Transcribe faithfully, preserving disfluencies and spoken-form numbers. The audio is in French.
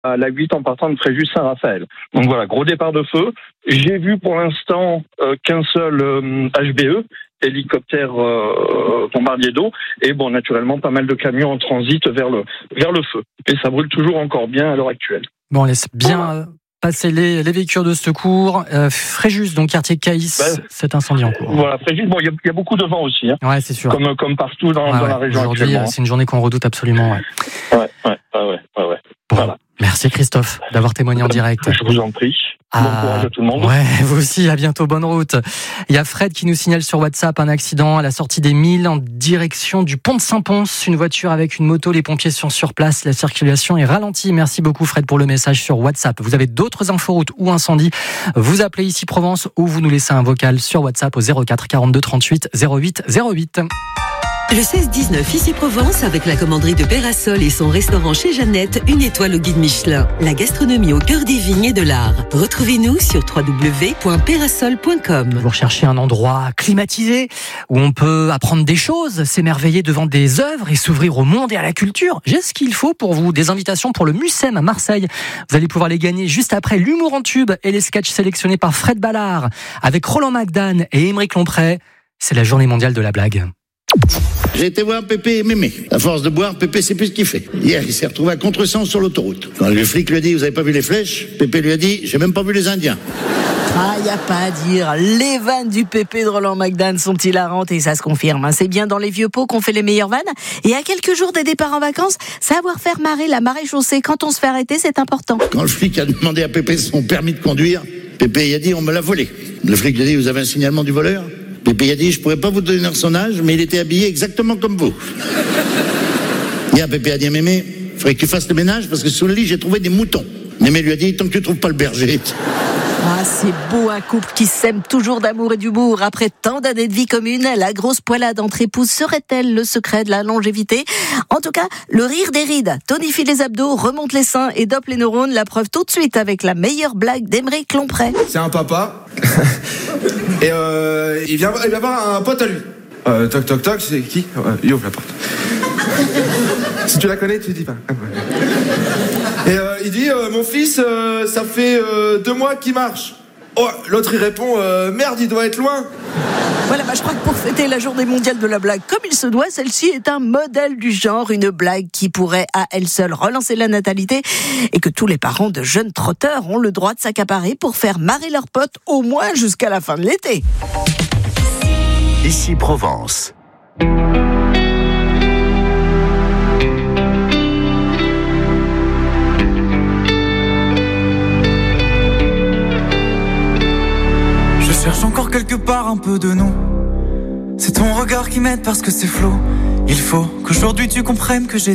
à la huit en partant de Fréjus-Saint-Raphaël. Donc voilà, gros départ de feu. J'ai vu pour l'instant euh, qu'un seul euh, H B E, hélicoptère euh, bombardier d'eau, et bon, naturellement, pas mal de camions en transit vers le, vers le feu. Et ça brûle toujours encore bien à l'heure actuelle. Bon, on laisse bien euh, passer les, les véhicules de secours. Euh, Fréjus, donc quartier Caïs, bah, cet incendie en cours. Voilà, Fréjus, bon, il y, y a beaucoup de vent aussi. Hein, ouais, c'est sûr. Comme, comme partout dans, ouais, dans ouais. la région Aujourd'hui, actuellement. c'est une journée qu'on redoute absolument. Ouais, ouais, ouais, ouais, ouais. ouais. Bon. Voilà. Merci Christophe d'avoir témoigné en direct. Je vous en prie. Ah, bon courage à tout le monde. Ouais, vous aussi, à bientôt, bonne route. Il y a Fred qui nous signale sur WhatsApp un accident à la sortie des Milles en direction du pont de Saint-Pons. Une voiture avec une moto, les pompiers sont sur place, la circulation est ralentie. Merci beaucoup Fred pour le message sur WhatsApp. Vous avez d'autres inforoutes ou incendies, vous appelez ici Provence ou vous nous laissez un vocal sur WhatsApp au zéro quatre quarante-deux trente-huit zéro huit zéro huit. Le seize dix-neuf, ici Provence, avec la commanderie de Pérasol et son restaurant chez Jeannette, une étoile au guide Michelin. La gastronomie au cœur des vignes et de l'art. Retrouvez-nous sur w w w point pérasol point com. Vous recherchez un endroit climatisé où on peut apprendre des choses, s'émerveiller devant des œuvres et s'ouvrir au monde et à la culture. J'ai ce qu'il faut pour vous. Des invitations pour le Mucem à Marseille. Vous allez pouvoir les gagner juste après l'humour en tube et les sketchs sélectionnés par Fred Ballard avec Roland McDan et Émeric Lomprey. C'est la journée mondiale de la blague. J'ai été voir Pépé et Mémé. À force de boire, Pépé sait plus ce qu'il fait. Hier, il s'est retrouvé à contresens sur l'autoroute. Quand le flic lui a dit « Vous avez pas vu les flèches ?» Pépé lui a dit « J'ai même pas vu les Indiens. » Ah, y a pas à dire. Les vannes du Pépé de Roland McDan sont hilarantes et ça se confirme. C'est bien dans les vieux pots qu'on fait les meilleures vannes. Et à quelques jours des départs en vacances, savoir faire marrer la marée chaussée quand on se fait arrêter, c'est important. Quand le flic a demandé à Pépé son permis de conduire, Pépé il a dit « On me l'a volé. » Le flic lui a dit « Vous avez un signalement du voleur ?» Pépé il a dit « Je pourrais pas vous donner son âge, mais il était habillé exactement comme vous. » Hier, Pépé a dit à Mémé « Faudrait que tu fasses le ménage parce que sous le lit, j'ai trouvé des moutons. » Mémé lui a dit « Tant que tu trouves pas le berger. » Ah, c'est beau un couple qui s'aime toujours d'amour et d'humour. Après tant d'années de vie commune, la grosse poilade entre épouses serait-elle le secret de la longévité ? En tout cas, le rire des rides tonifie les abdos, remonte les seins et dope les neurones. La preuve tout de suite avec la meilleure blague d'Émeric Lomprey. C'est un papa et euh, il vient, il vient voir un pote à lui. Euh, toc toc toc, c'est qui ? euh, Il ouvre la porte. Si tu la connais, tu dis pas. Et euh, il dit euh, mon fils, euh, ça fait euh, deux mois qu'il marche. Oh, l'autre il répond euh, merde, il doit être loin. Voilà, bah, je crois que pour fêter la journée mondiale de la blague comme il se doit, celle-ci est un modèle du genre, une blague qui pourrait à elle seule relancer la natalité et que tous les parents de jeunes trotteurs ont le droit de s'accaparer pour faire marrer leurs potes au moins jusqu'à la fin de l'été. Ici Provence. Je cherche encore quelque part un peu de nous. C'est ton regard qui m'aide parce que c'est flou. Il faut qu'aujourd'hui tu comprennes que j'ai